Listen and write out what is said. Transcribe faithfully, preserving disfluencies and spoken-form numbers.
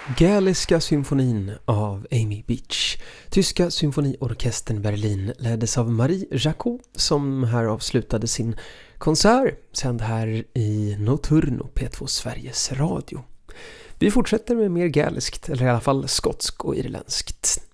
Gäliska symfonin av Amy Beach. Tyska symfoniorkestern Berlin leddes av Marie Jacot som här avslutade sin konsert sänd här i Notturno P två Sveriges Radio. Vi fortsätter med mer gäliskt, eller i alla fall skotsk och irländskt.